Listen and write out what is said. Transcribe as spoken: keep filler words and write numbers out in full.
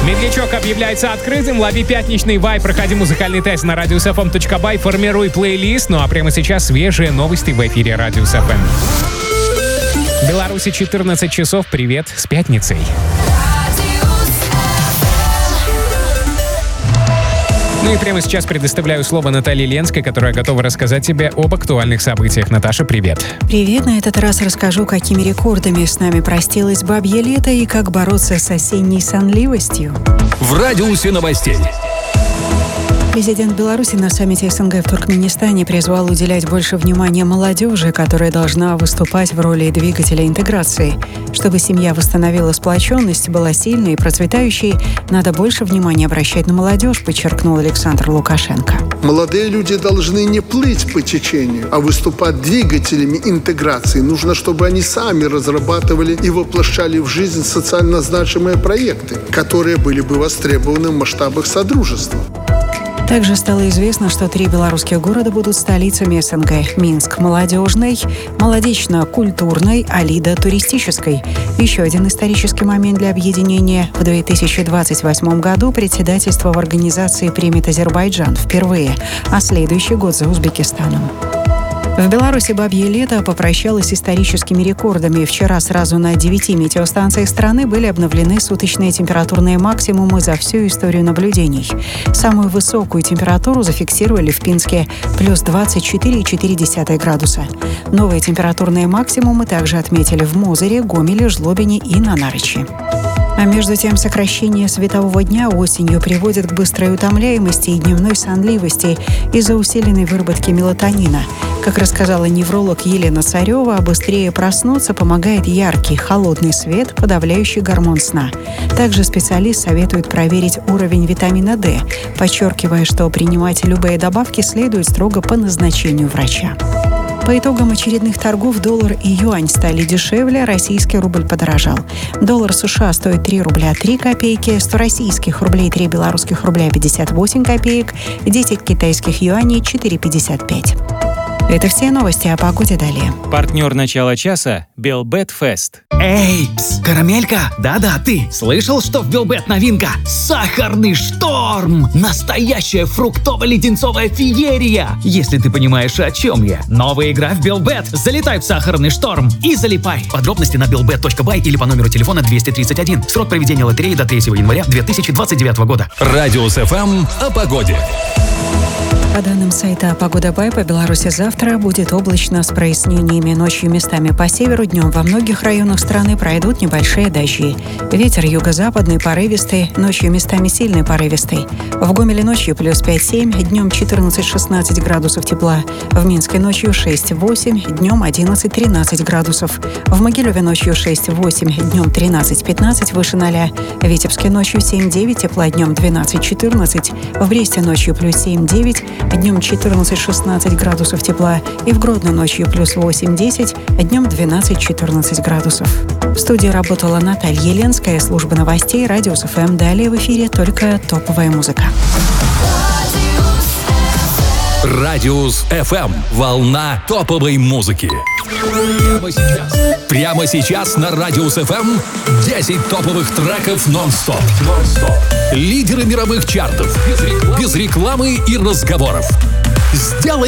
Медлячок объявляется открытым. Лови пятничный вайб, проходи музыкальный тест на радиус эф эм точка бай, формируй плейлист. Ну а прямо сейчас свежие новости в эфире Радиус эф эм. В Беларуси четырнадцать часов. Привет с пятницей. Ну и прямо сейчас предоставляю слово Наталье Ленской, которая готова рассказать тебе об актуальных событиях. Наташа, привет. Привет. На этот раз расскажу, какими рекордами с нами простилось бабье лето и как бороться с осенней сонливостью. В радиусе новостей. Президент Беларуси на саммите эс эн гэ в Туркменистане призвал уделять больше внимания молодежи, которая должна выступать в роли двигателя интеграции. Чтобы семья восстановила сплоченность, была сильной и процветающей, надо больше внимания обращать на молодежь, подчеркнул Александр Лукашенко. Молодые люди должны не плыть по течению, а выступать двигателями интеграции. Нужно, чтобы они сами разрабатывали и воплощали в жизнь социально значимые проекты, которые были бы востребованы в масштабах содружества. Также стало известно, что три белорусских города будут столицами эс эн гэ. Минск – молодежной, молодечно-культурной, а Лида – туристической. Еще один исторический момент для объединения. В две тысячи двадцать восьмом году председательство в организации примет Азербайджан впервые, а следующий год за Узбекистаном. В Беларуси бабье лето попрощалось с историческими рекордами. Вчера сразу на девяти метеостанциях страны были обновлены суточные температурные максимумы за всю историю наблюдений. Самую высокую температуру зафиксировали в Пинске – плюс двадцать четыре и четыре десятых градуса. Новые температурные максимумы также отметили в Мозыре, Гомеле, Жлобине и на Нарочи. А между тем, сокращение светового дня осенью приводит к быстрой утомляемости и дневной сонливости из-за усиленной выработки мелатонина. Как рассказала невролог Елена Царева, быстрее проснуться помогает яркий, холодный свет, подавляющий гормон сна. Также специалист советует проверить уровень витамина дэ, подчеркивая, что принимать любые добавки следует строго по назначению врача. По итогам очередных торгов доллар и юань стали дешевле, российский рубль подорожал. Доллар США стоит три рубля три копейки, сто российских рублей три белорусских рубля пятьдесят восемь копеек, десять китайских юаней четыре пятьдесят пять. Это все новости о погоде далее. Партнер начала часа – Белбет Фест. Эй, пс, карамелька, да-да, ты слышал, что в Белбет новинка? Сахарный шторм! Настоящая фруктово-леденцовая феерия! Если ты понимаешь, о чем я. Новая игра в Белбет. Залетай в сахарный шторм и залипай. Подробности на белбет точка бай или по номеру телефона двести тридцать один. Срок проведения лотереи до третьего января две тысячи двадцать девятого года. Радиус эф эм о погоде. По данным сайта «Погода Бай», по Беларуси завтра будет облачно с прояснениями. Ночью местами по северу, днем во многих районах страны пройдут небольшие дожди. Ветер юго-западный, порывистый, ночью местами сильный порывистый. В Гомеле ночью плюс пять-семь, днем четырнадцать-шестнадцать градусов тепла. В Минске ночью шесть-восемь, днем одиннадцать-тринадцать градусов. В Могилеве ночью шесть-восемь, днем тринадцать-пятнадцать выше ноля. В Витебске ночью семь-девять, тепла днем двенадцать-четырнадцать. В Бресте ночью плюс семь-девять, днем четырнадцать-шестнадцать градусов тепла, и в Гродно ночью плюс восемь-десять, а днем двенадцать-четырнадцать градусов. В студии работала Наталья Ленская, служба новостей Радиус эф эм. Далее в эфире только топовая музыка. Радиус эф эм. Волна топовой музыки. Прямо сейчас. Прямо сейчас на Радиус эф эм десять топовых треков нон-стоп. нон-стоп. Лидеры мировых чартов. Без рекламы, без рекламы и разговоров. Сделай